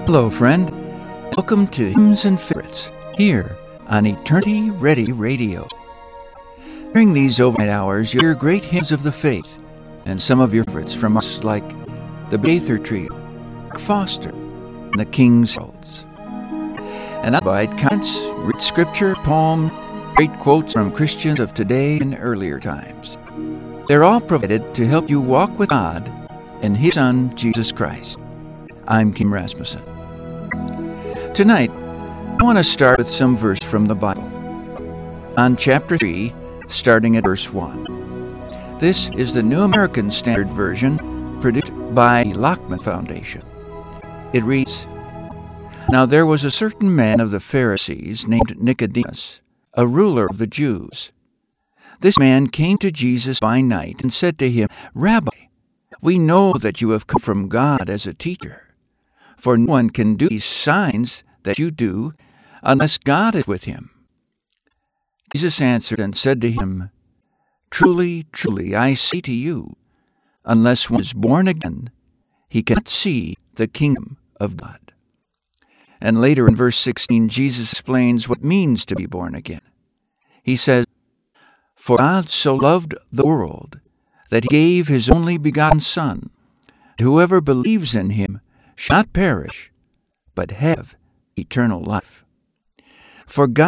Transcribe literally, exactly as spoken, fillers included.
Hello, friend. Welcome to Hymns and Favorites here on Eternity Ready Radio. During these overnight hours, you'll hear great hymns of the faith and some of your favorites from us, like the Gaither Trio, Mark Foster, and the King's Heralds. And I provide comments, read scripture, poem, great quotes from Christians of today and earlier times. They're all provided to help you walk with God and His Son, Jesus Christ. I'm Kim Rasmussen. Tonight, I want to start with some verses from the Bible. On chapter three, starting at verse one. This is the New American Standard Version, produced by Lockman Foundation. It reads, "Now there was a certain man of the Pharisees named Nicodemus, a ruler of the Jews. This man came to Jesus by night and said to him, 'Rabbi, we know that you have come from God as a teacher. For no one can do these signs that you do unless God is with him.' Jesus answered and said to him, 'Truly, truly, I say to you, unless one is born again, he cannot see the kingdom of God.'" And later in verse sixteen, Jesus explains what it means to be born again. He says, "For God so loved the world that he gave his only begotten Son, that whoever believes in him shall not perish, but have eternal life. For God